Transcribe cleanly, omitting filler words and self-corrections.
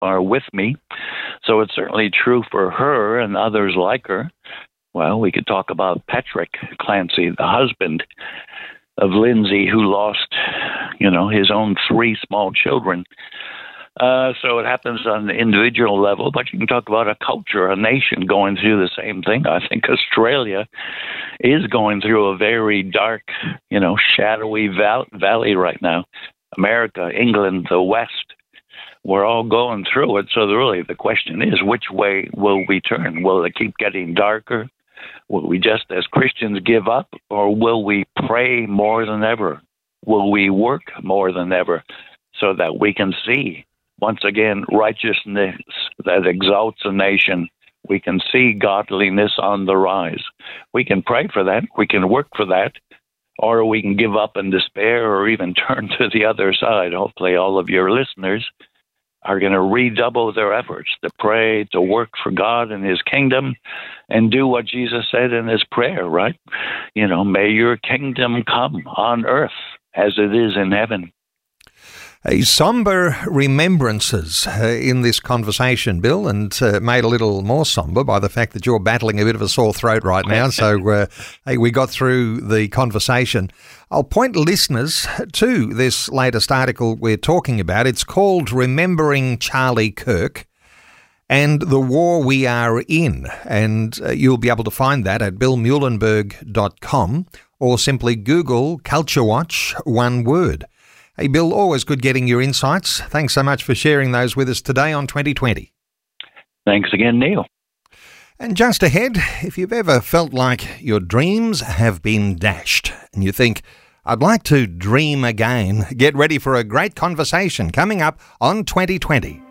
are with me. So it's certainly true for her and others like her. Well, we could talk about Patrick Clancy, the husband of Lindsay, who lost, his own 3 small children. So it happens on the individual level, but you can talk about a culture, a nation going through the same thing. I think Australia is going through a very dark, shadowy valley right now. America, England, the West, we're all going through it. So really the question is, which way will we turn? Will it keep getting darker? Will we just, as Christians, give up? Or will we pray more than ever? Will we work more than ever so that we can see, once again, righteousness that exalts a nation? We can see godliness on the rise. We can pray for that. We can work for that. Or we can give up in despair or even turn to the other side. Hopefully all of your listeners are going to redouble their efforts to pray, to work for God and his kingdom, and do what Jesus said in his prayer, right? May your kingdom come on earth as it is in heaven. Somber remembrances in this conversation, Bill, and made a little more somber by the fact that you're battling a bit of a sore throat right now. So we got through the conversation. I'll point listeners to this latest article we're talking about. It's called Remembering Charlie Kirk and the War We Are In. And you'll be able to find that at billmuhlenberg.com or simply Google Culture Watch, one word. Hey, Bill, always good getting your insights. Thanks so much for sharing those with us today on 2020. Thanks again, Neil. And just ahead, if you've ever felt like your dreams have been dashed and you think, I'd like to dream again, get ready for a great conversation coming up on 2020.